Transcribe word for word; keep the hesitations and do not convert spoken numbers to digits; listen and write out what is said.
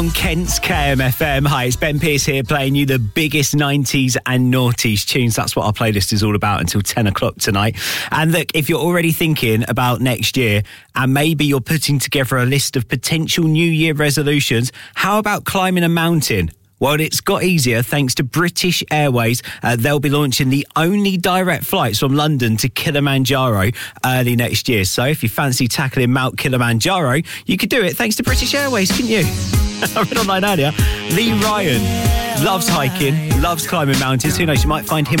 On Kent's K M F M. Hi, it's Ben Pearce here playing you the biggest nineties and noughties tunes. That's what our playlist is all about until ten o'clock tonight. And look, if you're already thinking about next year and maybe you're putting together a list of potential New Year resolutions, how about climbing a mountain? Well, it's got easier thanks to British Airways. Uh, they'll be launching the only direct flights from London to Kilimanjaro early next year. So if you fancy tackling Mount Kilimanjaro, you could do it thanks to British Airways, couldn't you? I read online earlier, Lee Ryan loves hiking, loves climbing mountains. Who knows, you might find him